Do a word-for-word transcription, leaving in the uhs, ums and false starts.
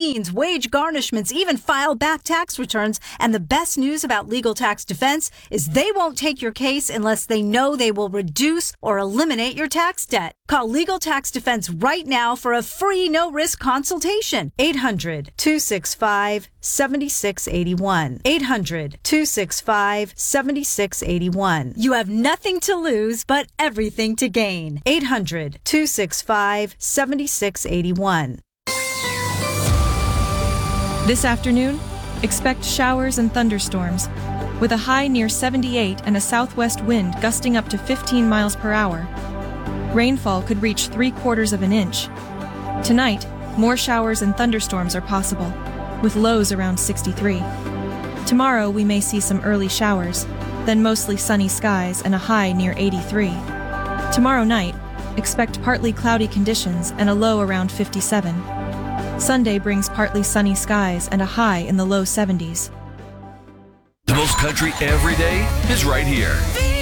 liens, wage garnishments, even file back tax returns. And the best news about Legal Tax Defense is they won't take your case unless they know they will reduce or eliminate your tax debt. Call Legal Tax Defense right now for a free no-risk consultation. eight hundred, two six five, seven six eight one. eight hundred, two six five, seven six eight one. You have nothing to lose but everything to gain. eight hundred, two six five, seven six eight one. This afternoon, expect showers and thunderstorms, with a high near seventy-eight and a southwest wind gusting up to fifteen miles per hour. Rainfall could reach three quarters of an inch. Tonight, more showers and thunderstorms are possible, with lows around sixty-three. Tomorrow, we may see some early showers, then mostly sunny skies and a high near eighty-three. Tomorrow night, expect partly cloudy conditions and a low around fifty-seven. Sunday brings partly sunny skies and a high in the low seventies. The most country every day is right here.